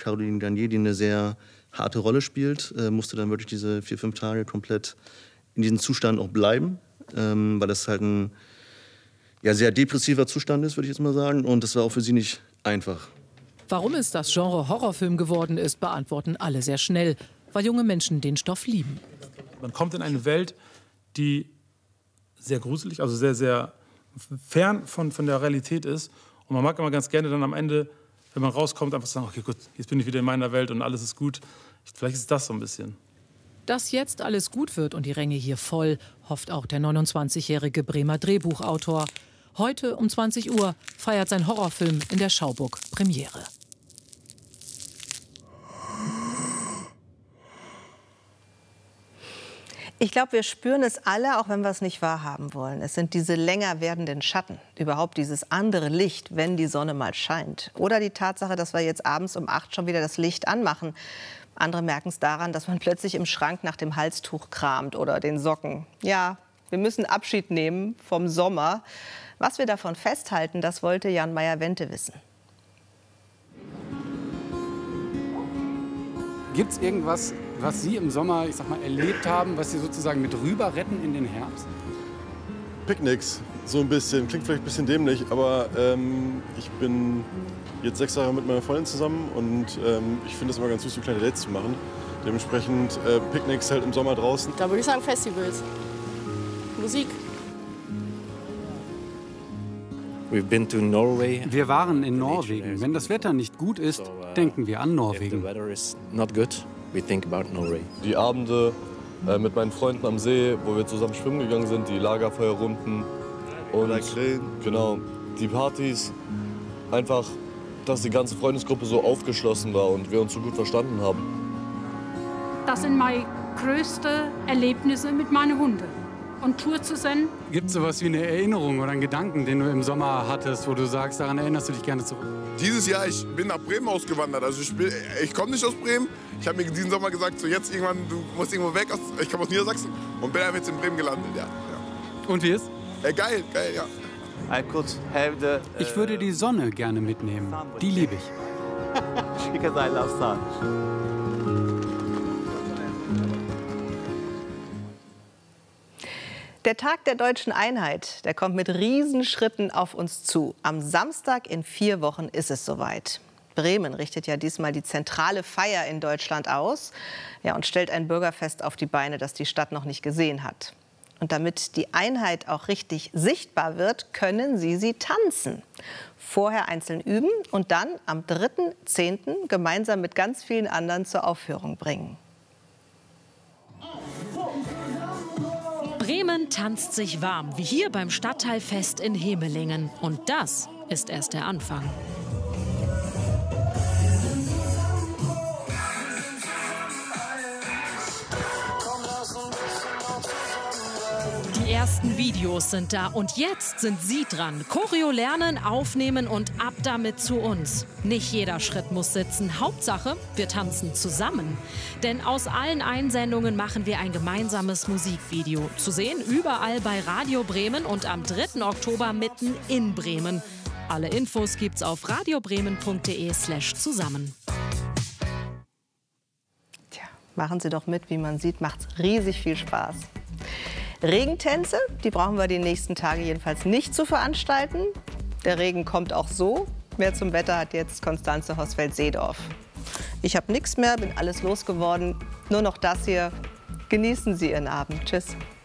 Caroline Garnier, die eine sehr harte Rolle spielt, musste dann wirklich diese 4, 5 Tage komplett in diesem Zustand auch bleiben, weil das halt ein sehr depressiver Zustand ist, würde ich jetzt mal sagen. Und das war auch für sie nicht einfach. Warum es das Genre Horrorfilm geworden ist, beantworten alle sehr schnell, weil junge Menschen den Stoff lieben. Man kommt in eine Welt, die sehr gruselig, also sehr, sehr fern von der Realität ist. Und man mag immer ganz gerne dann am Ende, wenn man rauskommt, einfach sagen, okay, gut, jetzt bin ich wieder in meiner Welt und alles ist gut. Vielleicht ist das so ein bisschen. Dass jetzt alles gut wird und die Ränge hier voll, hofft auch der 29-jährige Bremer Drehbuchautor. Heute um 20 Uhr feiert sein Horrorfilm in der Schauburg Premiere. Ich glaube, wir spüren es alle, auch wenn wir es nicht wahrhaben wollen. Es sind diese länger werdenden Schatten, überhaupt dieses andere Licht, wenn die Sonne mal scheint. Oder die Tatsache, dass wir jetzt abends um 8 schon wieder das Licht anmachen. Andere merken es daran, dass man plötzlich im Schrank nach dem Halstuch kramt oder den Socken. Ja, wir müssen Abschied nehmen vom Sommer. Was wir davon festhalten, das wollte Jan Meyer-Wente wissen. Gibt es irgendwas, was Sie im Sommer, ich sag mal, erlebt haben, was Sie sozusagen mit rüber retten in den Herbst? Picknicks, so ein bisschen. Klingt vielleicht ein bisschen dämlich, aber ich bin jetzt 6 Jahre mit meiner Freundin zusammen und ich finde es immer ganz süß, so kleine Dates zu machen. Dementsprechend Picknicks halt im Sommer draußen. Da würde ich sagen Festivals. Musik. Wir waren in Norwegen. Wenn das Wetter nicht gut ist, denken wir an Norwegen. Die Abende mit meinen Freunden am See, wo wir zusammen schwimmen gegangen sind, die Lagerfeuerrunden und genau, die Partys. Einfach, dass die ganze Freundesgruppe so aufgeschlossen war und wir uns so gut verstanden haben. Das sind meine größten Erlebnisse mit meinen Hunden. Und Tour zu sein. Gibt es sowas wie eine Erinnerung oder einen Gedanken, den du im Sommer hattest, wo du sagst, daran erinnerst du dich gerne zurück? Dieses Jahr, ich bin nach Bremen ausgewandert. Also ich komme nicht aus Bremen. Ich habe mir diesen Sommer gesagt, so jetzt irgendwann, du musst irgendwo weg. Ich komme aus Niedersachsen und bin einfach jetzt in Bremen gelandet. Ja. Und wie ist? Geil, ja. Ich würde die Sonne gerne mitnehmen. Die liebe ich. Der Tag der Deutschen Einheit, der kommt mit Riesenschritten auf uns zu. Am Samstag in 4 Wochen ist es soweit. Bremen richtet ja diesmal die zentrale Feier in Deutschland aus, ja, und stellt ein Bürgerfest auf die Beine, das die Stadt noch nicht gesehen hat. Und damit die Einheit auch richtig sichtbar wird, können sie tanzen. Vorher einzeln üben und dann am 3.10. gemeinsam mit ganz vielen anderen zur Aufführung bringen. Bremen tanzt sich warm, wie hier beim Stadtteilfest in Hemelingen. Und das ist erst der Anfang. Die ersten Videos sind da und jetzt sind Sie dran. Choreo lernen, aufnehmen und ab damit zu uns. Nicht jeder Schritt muss sitzen. Hauptsache, wir tanzen zusammen. Denn aus allen Einsendungen machen wir ein gemeinsames Musikvideo. Zu sehen überall bei Radio Bremen und am 3. Oktober mitten in Bremen. Alle Infos gibt's auf radiobremen.de/zusammen. Tja, machen Sie doch mit, wie man sieht, macht's riesig viel Spaß. Regentänze, die brauchen wir die nächsten Tage jedenfalls nicht zu veranstalten. Der Regen kommt auch so. Mehr zum Wetter hat jetzt Konstanze Hosfeld-Seedorf. Ich habe nichts mehr, bin alles losgeworden. Nur noch das hier. Genießen Sie Ihren Abend. Tschüss.